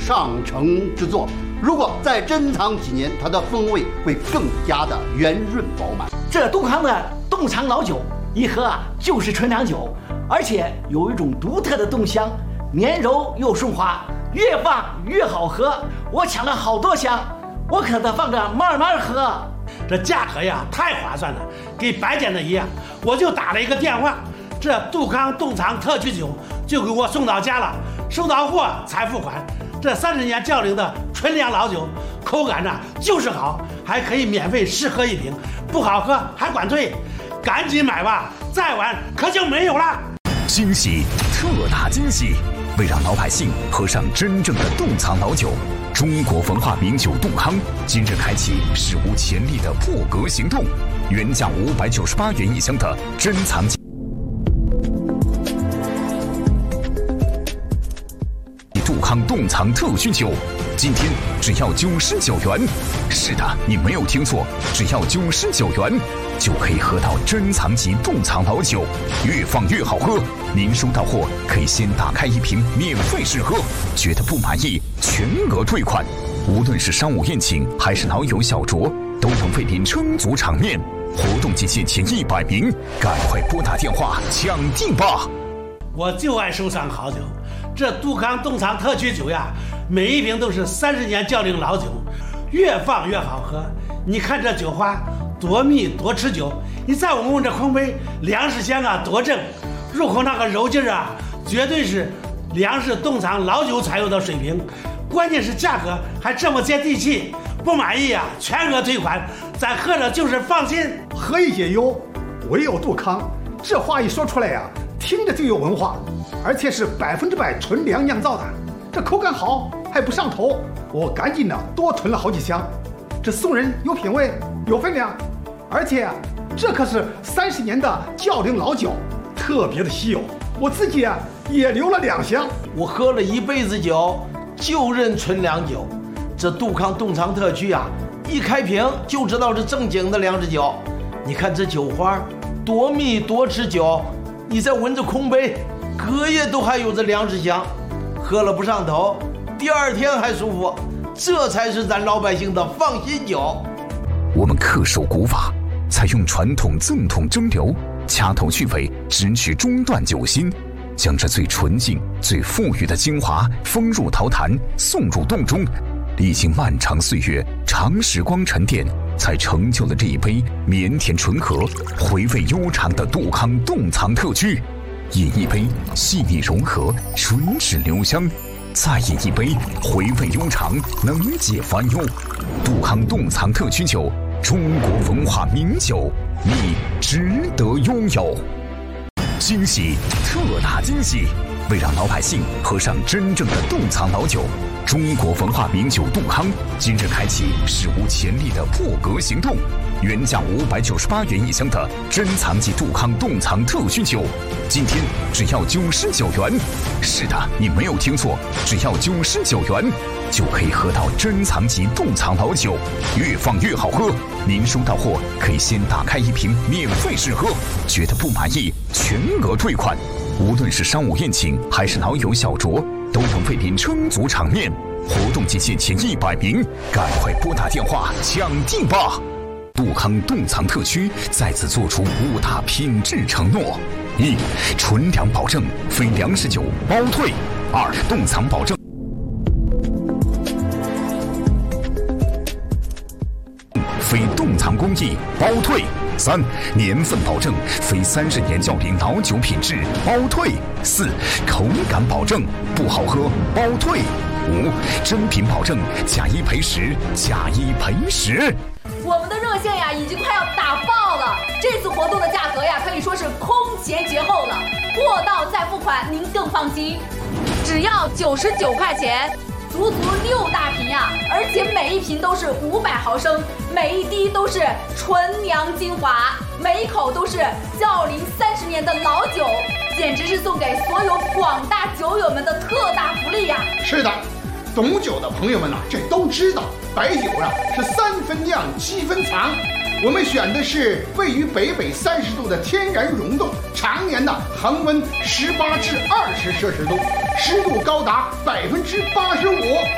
上乘之作。如果再珍藏几年，它的风味会更加的圆润饱满。 这杜康的冻藏老酒一喝就是纯粮酒，而且有一种独特的冻香，绵柔又顺滑，越放越好喝。我抢了好多箱，我可得放着慢慢喝。 这价格呀太划算了，跟白捡的一样。我就打了一个电话，这杜康冻藏特曲酒就给我送到家了，收到货才付款。这30年窖龄的纯粮老酒，口感呢就是好，还可以免费试喝一瓶，不好喝还管退。赶紧买吧，再晚可就没有了。 惊喜，特大惊喜！为让老百姓喝上真正的冻藏老酒，中国文化名酒杜康今日开启史无前例的破格行动，原价598元一箱的珍藏杜康冻藏特熏酒，今天只要99元。是的，你没有听错，只要99元就可以喝到珍藏级冻藏老酒，越放越好喝。您收到货可以先打开一瓶免费试喝，觉得不满意全额退款。无论是商务宴请还是老友小酌，都能为您撑足场面。活动期限前100名，赶快拨打电话抢订吧！ 我就爱收藏好酒，这杜康冻藏特曲酒呀，每一瓶都是30年窖龄老酒，越放越好喝。你看这酒花多密多持久，你再闻闻这空杯，粮食香多正，入口那个柔劲绝对是粮食冻藏老酒才有的水平。关键是价格还这么接地气，不满意全额退款，咱喝着就是放心。 何以解忧，唯有杜康。这话一说出来听着就有文化，而且是100%纯粮酿造的，这口感好还不上头。我赶紧多囤了好几箱。这送人有品位有分量，而且这可是30年的窖龄老酒，特别的稀有。我自己也留了2箱。 我喝了一辈子酒，就认纯粮酒。这杜康冻藏特曲一开瓶就知道是正经的粮食酒。你看这酒花多密多持久，你再闻着空杯，隔夜都还有着粮食香，喝了不上头，第2天还舒服。这才是咱老百姓的放心酒。 我们恪守古法，采用传统赠桶蒸馏，掐头去尾，直取中段酒心，将这最纯净最馥郁的精华封入陶坛，送入洞中。历经漫长岁月，长时光沉淀，才成就了这一杯绵甜醇和、回味悠长的杜康冻藏特曲。饮一杯细腻融合，唇齿留香；再饮一杯回味悠长，能解烦忧。杜康冻藏特曲酒，中国文化名酒，你值得拥有。惊喜，特大惊喜！为让老百姓喝上真正的冻藏老酒，中国文化名酒杜康今日开启史无前例的破格行动，原价598元一箱的珍藏级杜康冻藏特熏酒，今天只要99元。是的，你没有听错，只要99元就可以喝到珍藏级冻藏老酒，越放越好喝。您收到货可以先打开一瓶免费试喝，觉得不满意全额退款。无论是商务宴请还是老友小酌，都能为您撑足场面。活动期限前100名，赶快拨打电话抢订吧！杜康冻藏特区再次做出5大品质承诺： 1. 纯粮保证，非粮食酒包退； 2. 冻藏保证，非冻藏工艺包退；3. 年份保证，非30年窖龄老酒品质包退；4. 口感保证，不好喝包退；5. 真品保证，假一赔10，假一赔10。 我们的热线已经快要打爆了，这次活动的价格可以说是空前绝后了，货到再付款，您更放心。只要99块钱，足6大瓶而且每一瓶都是500毫升，每一滴都是纯粮精华，每一口都是窖龄30年的老酒，简直是送给所有广大酒友们的特大福利是的，懂酒的朋友们这都知道，白酒是3分酿7分藏。我们选的是位于北30度的天然溶洞，常年恒温18至20摄氏度，湿度高达85%。